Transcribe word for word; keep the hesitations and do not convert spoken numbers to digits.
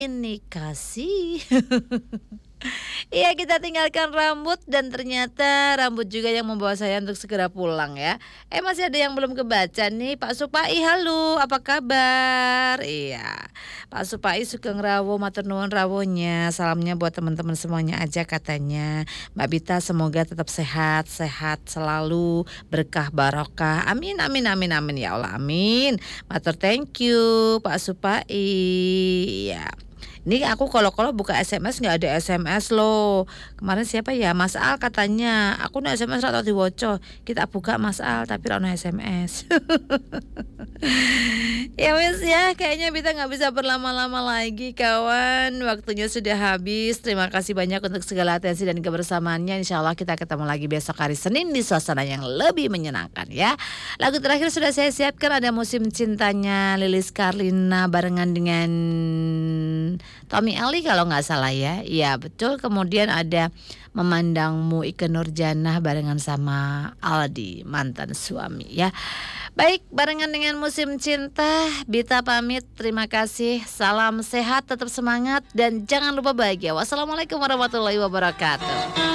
Ini kasih. Iya, kita tinggalkan rambut dan ternyata rambut juga yang membawa saya untuk segera pulang ya. Eh, masih ada yang belum kebaca nih. Pak Supai, halo, apa kabar? Iya, Pak Supai Sugeng Rawo, matur nuwun rawuhnya. Salamnya buat teman-teman semuanya aja katanya. Mbak Bita semoga tetap sehat, sehat selalu, berkah barokah. Amin, amin, amin, amin ya Allah, amin. Matur thank you Pak Supai. Iya. Ini aku kalau-kalau buka S M S nggak ada S M S loh. Kemarin siapa ya? Mas Al katanya. Aku nih S M S atau diwoco. Kita buka Mas Al tapi rano S M S. Ya wes ya, kayaknya kita nggak bisa berlama-lama lagi kawan. Waktunya sudah habis. Terima kasih banyak untuk segala atensi dan kebersamaannya. Insya Allah kita ketemu lagi besok hari Senin di suasana yang lebih menyenangkan ya. Lagu terakhir sudah saya siapkan, ada Musim Cintanya Lilis Karlina barengan dengan Tommy Ali kalau nggak salah ya. Iya betul. Kemudian ada Memandangmu Ikke Nurjanah barengan sama Aldi mantan suami ya. Baik, barengan dengan Musim Cinta, Bita pamit. Terima kasih. Salam sehat, tetap semangat dan jangan lupa bahagia. Wassalamualaikum warahmatullahi wabarakatuh.